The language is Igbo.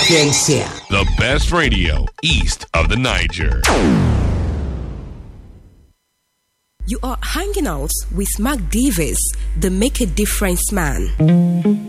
Audiencia. The best radio east of the Niger. You are hanging out with Mark Davis, the Make a Difference man.